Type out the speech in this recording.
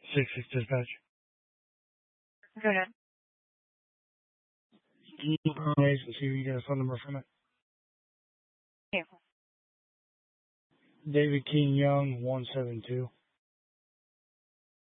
6-6 dispatch. Go ahead. Can you confirm agency and get a phone number from it? Okay. David King Young, 172.